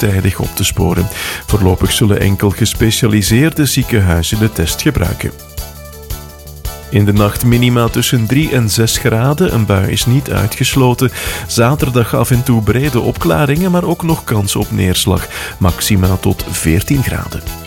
vroegtijdig op te sporen. Voorlopig zullen enkel gespecialiseerde ziekenhuizen de test gebruiken. In de nacht minima tussen 3 en 6 graden. Een bui is niet uitgesloten. Zaterdag af en toe brede opklaringen, maar ook nog kans op neerslag. Maxima tot 14 graden.